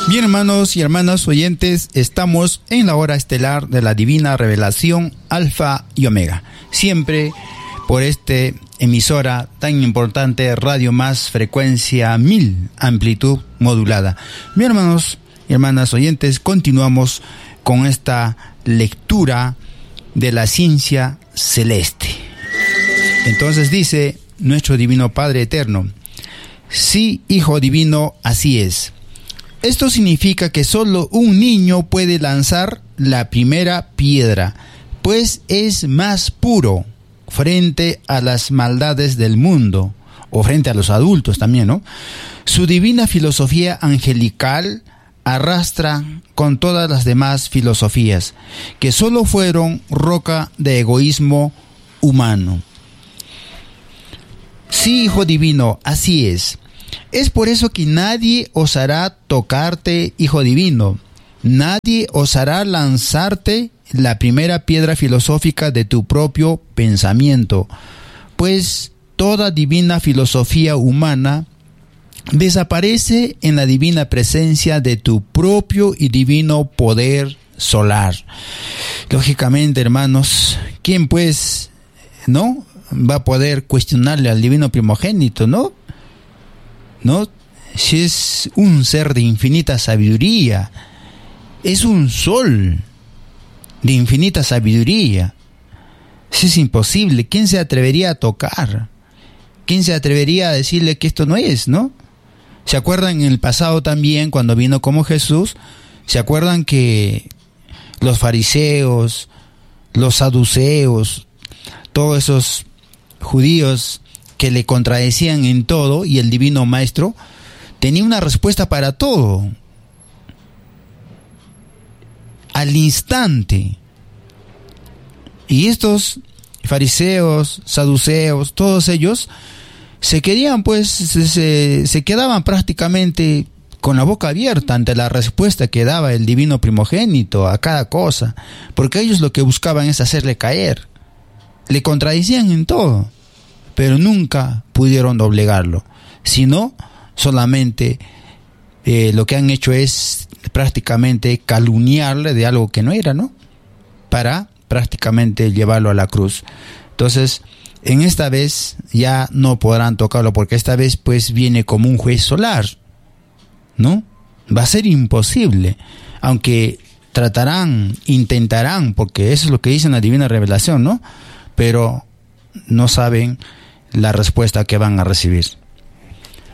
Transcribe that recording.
Bien, hermanos y hermanas oyentes, estamos en la hora estelar de la divina revelación Alfa y Omega. Siempre por este emisora tan importante, Radio Más, frecuencia 1000, amplitud modulada. Bien, hermanos y hermanas oyentes, continuamos con esta lectura de la ciencia celeste. Entonces dice nuestro Divino Padre Eterno: sí, Hijo Divino, así es. Esto significa que solo un niño puede lanzar la primera piedra, pues es más puro frente a las maldades del mundo, o frente a los adultos también, ¿no? Su divina filosofía angelical arrastra con todas las demás filosofías, que solo fueron roca de egoísmo humano. Sí, Hijo Divino, así es. Es por eso que nadie osará tocarte, Hijo Divino. Nadie osará lanzarte la primera piedra filosófica de tu propio pensamiento, pues toda divina filosofía humana desaparece en la divina presencia de tu propio y divino poder solar. Lógicamente, hermanos, ¿quién pues no va a poder cuestionarle al divino primogénito, no? ¿No? Si es un ser de infinita sabiduría, es un sol de infinita sabiduría. Si es imposible, ¿quién se atrevería a tocar? ¿Quién se atrevería a decirle que esto no es, no? ¿Se acuerdan en el pasado también, cuando vino como Jesús? ¿Se acuerdan que los fariseos, los saduceos, todos esos judíos que le contradecían en todo, y el divino maestro tenía una respuesta para todo, al instante? Y estos fariseos, saduceos, todos ellos se querían, pues, se quedaban prácticamente con la boca abierta ante la respuesta que daba el divino primogénito a cada cosa, porque ellos lo que buscaban es hacerle caer. Le contradecían en todo, pero nunca pudieron doblegarlo, sino solamente lo que han hecho es prácticamente calumniarle de algo que no era, ¿no? Para prácticamente llevarlo a la cruz. Entonces, en esta vez ya no podrán tocarlo, porque esta vez pues viene como un juez solar, ¿no? Va a ser imposible, aunque tratarán, intentarán, porque eso es lo que dice en la divina revelación, ¿no? Pero no saben la respuesta que van a recibir.